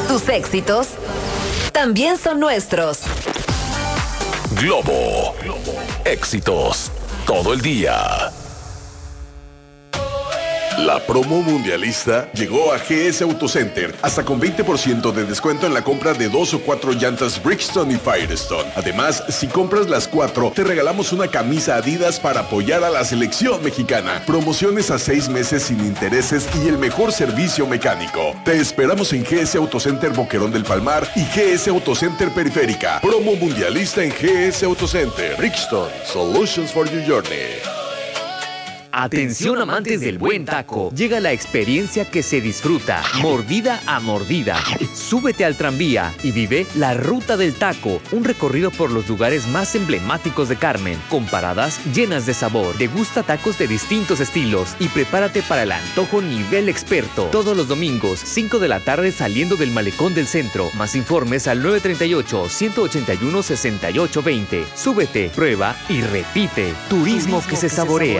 Tus éxitos también son nuestros. Globo. Éxitos todo el día. La promo mundialista llegó a GS Autocenter, hasta con 20% de descuento en la compra de 2 o 4 llantas Bridgestone y Firestone. Además, si compras las 4, te regalamos una camisa Adidas para apoyar a la selección mexicana. Promociones a 6 meses sin intereses y el mejor servicio mecánico. Te esperamos en GS Autocenter Boquerón del Palmar y GS Autocenter Periférica. Promo mundialista en GS Autocenter. Bridgestone, Solutions for Your Journey. Atención amantes del buen taco, llega la experiencia que se disfruta, mordida a mordida. Súbete al tranvía y vive la Ruta del Taco, un recorrido por los lugares más emblemáticos de Carmen, con paradas llenas de sabor. Degusta tacos de distintos estilos y prepárate para el antojo nivel experto. Todos los domingos, 5 de la tarde saliendo del Malecón del Centro. Más informes al 938-181-6820. Súbete, prueba y repite. Turismo que se saborea.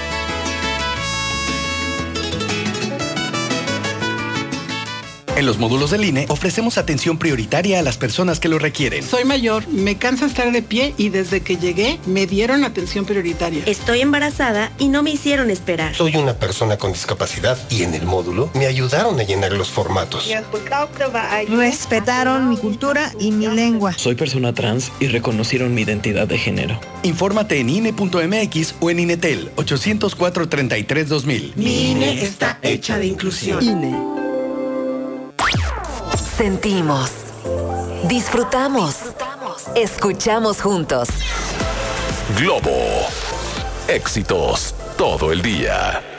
En los módulos del INE ofrecemos atención prioritaria a las personas que lo requieren. Soy mayor, me cansa estar de pie y desde que llegué me dieron atención prioritaria. Estoy embarazada y no me hicieron esperar. Soy una persona con discapacidad y en el módulo me ayudaron a llenar los formatos. Respetaron mi cultura y mi lengua. Soy persona trans y reconocieron mi identidad de género. Infórmate en INE.mx o en INETEL 804-33-2000. Mi INE está hecha de inclusión. INE. Sentimos, disfrutamos, escuchamos juntos. Globo. Éxitos todo el día.